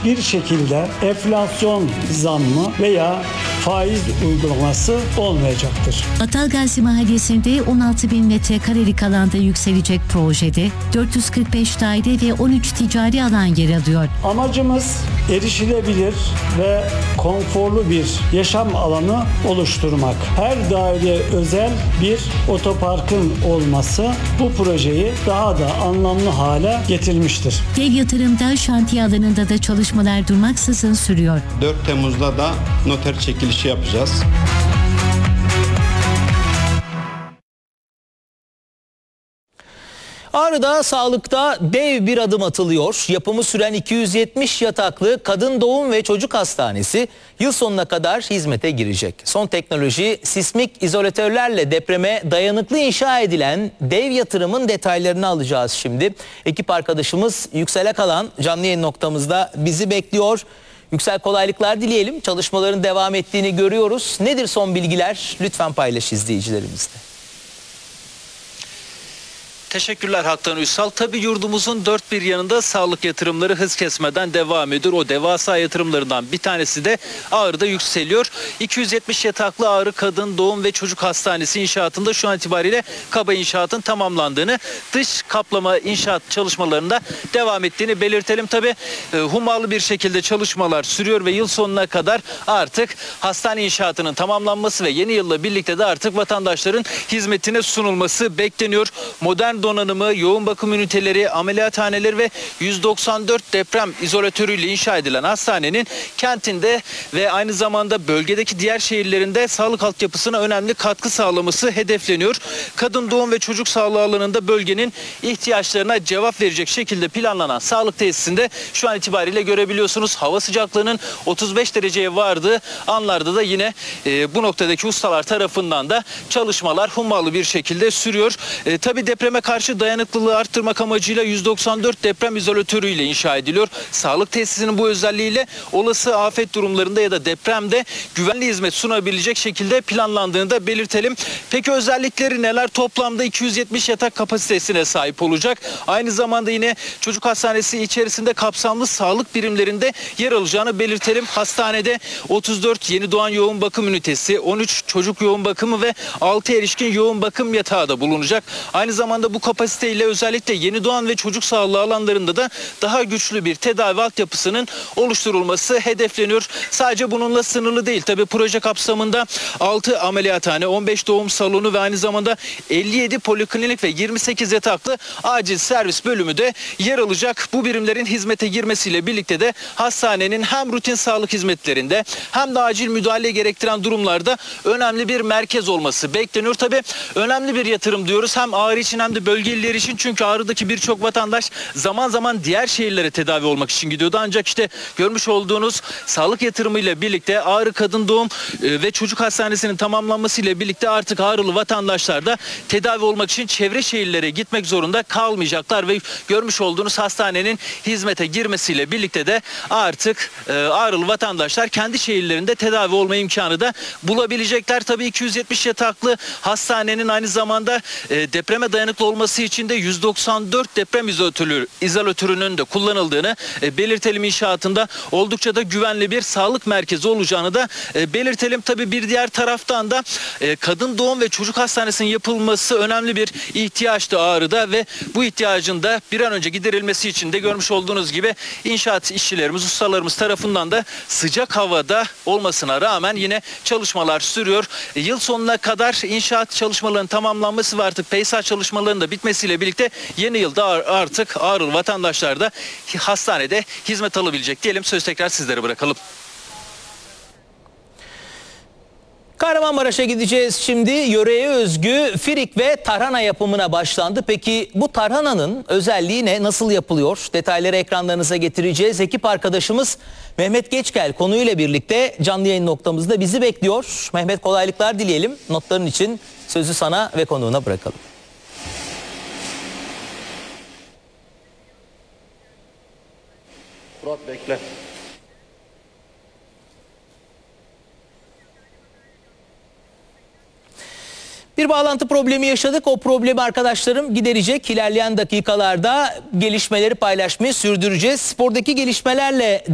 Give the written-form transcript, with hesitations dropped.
hiçbir şekilde enflasyon zammı veya faiz uygulaması olmayacaktır. Batalgazi Mahallesi'nde 16.000 metrekarelik alanda yükselecek projede 445 daire ve 13 ticari alan yer alıyor. Amacımız erişilebilir ve konforlu bir yaşam alanı oluşturmak. Her daire özel bir otoparkın olması bu projeyi daha da anlamlı hale getirmiştir. Dev yatırımda şantiye alanında da çalışmalar durmaksızın sürüyor. 4 Temmuz'da da noter çekilişi yapacağız. Ağrı'da sağlıkta dev bir adım atılıyor. Yapımı süren 270 yataklı Kadın Doğum ve Çocuk Hastanesi yıl sonuna kadar hizmete girecek. Son teknoloji sismik izolatörlerle depreme dayanıklı inşa edilen dev yatırımın detaylarını alacağız şimdi. Ekip arkadaşımız Yüksel Akalan canlı yayın noktamızda bizi bekliyor. Yüksel, kolaylıklar dileyelim. Çalışmaların devam ettiğini görüyoruz. Nedir son bilgiler? Lütfen paylaş izleyicilerimizle. Teşekkürler Haktan Üssal. Tabii yurdumuzun dört bir yanında sağlık yatırımları hız kesmeden devam ediyor. O devasa yatırımlarından bir tanesi de Ağrı'da yükseliyor. 270 yataklı Ağrı Kadın Doğum ve Çocuk Hastanesi inşaatında şu an itibariyle kaba inşaatın tamamlandığını, dış kaplama inşaat çalışmalarında devam ettiğini belirtelim. Tabii hummalı bir şekilde çalışmalar sürüyor ve yıl sonuna kadar artık hastane inşaatının tamamlanması ve yeni yılla birlikte de artık vatandaşların hizmetine sunulması bekleniyor. Modern donanımı, yoğun bakım üniteleri, ameliyathaneleri ve 194 deprem izolatörüyle inşa edilen hastanenin kentinde ve aynı zamanda bölgedeki diğer şehirlerinde sağlık altyapısına önemli katkı sağlaması hedefleniyor. Kadın doğum ve çocuk sağlığı alanında bölgenin ihtiyaçlarına cevap verecek şekilde planlanan sağlık tesisinde şu an itibariyle görebiliyorsunuz. Hava sıcaklığının 35 dereceye vardığı anlarda da yine bu noktadaki ustalar tarafından da çalışmalar hummalı bir şekilde sürüyor. Tabii depreme karşı dayanıklılığı arttırmak amacıyla 194 deprem izolatörüyle inşa ediliyor. Sağlık tesisinin bu özelliğiyle olası afet durumlarında ya da depremde güvenli hizmet sunabilecek şekilde planlandığını da belirtelim. Peki özellikleri neler? Toplamda 270 yatak kapasitesine sahip olacak. Aynı zamanda yine çocuk hastanesi içerisinde kapsamlı sağlık birimlerinde yer alacağını belirtelim. Hastanede 34 yeni doğan yoğun bakım ünitesi, 13 çocuk yoğun bakımı ve 6 erişkin yoğun bakım yatağı da bulunacak. Aynı zamanda bu kapasiteyle özellikle yeni doğan ve çocuk sağlığı alanlarında da daha güçlü bir tedavi altyapısının oluşturulması hedefleniyor. Sadece bununla sınırlı değil. Tabii proje kapsamında 6 ameliyathane, 15 doğum salonu ve aynı zamanda 57 poliklinik ve 28 yataklı acil servis bölümü de yer alacak. Bu birimlerin hizmete girmesiyle birlikte de hastanenin hem rutin sağlık hizmetlerinde hem de acil müdahale gerektiren durumlarda önemli bir merkez olması bekleniyor. Tabii önemli bir yatırım diyoruz. Hem Ağrı için hem de bölgeliler için, çünkü Ağrı'daki birçok vatandaş zaman zaman diğer şehirlere tedavi olmak için gidiyordu. Ancak işte görmüş olduğunuz sağlık yatırımıyla birlikte Ağrı Kadın Doğum ve Çocuk Hastanesi'nin tamamlanmasıyla birlikte artık Ağrılı vatandaşlar da tedavi olmak için çevre şehirlere gitmek zorunda kalmayacaklar ve görmüş olduğunuz hastanenin hizmete girmesiyle birlikte de artık Ağrılı vatandaşlar kendi şehirlerinde tedavi olma imkanı da bulabilecekler. Tabii 270 yataklı hastanenin aynı zamanda depreme dayanıklı olması için de 194 deprem izolatörünün de kullanıldığını belirtelim. İnşaatında oldukça da güvenli bir sağlık merkezi olacağını da belirtelim. Tabii bir diğer taraftan da Kadın Doğum ve Çocuk Hastanesi'nin yapılması önemli bir ihtiyaçtı Ağrı'da ve bu ihtiyacın da bir an önce giderilmesi için de görmüş olduğunuz gibi inşaat işçilerimiz, ustalarımız tarafından da sıcak havada olmasına rağmen yine çalışmalar sürüyor. Yıl sonuna kadar inşaat çalışmalarının tamamlanması ve artık peysel çalışmalarının da bitmesiyle birlikte yeni yılda artık Ağrılı vatandaşlar da hastanede hizmet alabilecek diyelim. Söz tekrar sizlere bırakalım. Kahramanmaraş'a gideceğiz şimdi. Yöreye özgü firik ve tarhana yapımına başlandı. Peki bu tarhananın özelliği ne? Nasıl yapılıyor? Detayları ekranlarınıza getireceğiz. Ekip arkadaşımız Mehmet Geçgel konuyla birlikte canlı yayın noktamızda bizi bekliyor. Mehmet, kolaylıklar dileyelim. Notların için sözü sana ve konuğuna bırakalım. Murat bekle. Bir bağlantı problemi yaşadık. O problemi arkadaşlarım giderecek. İlerleyen dakikalarda gelişmeleri paylaşmayı sürdüreceğiz. Spordaki gelişmelerle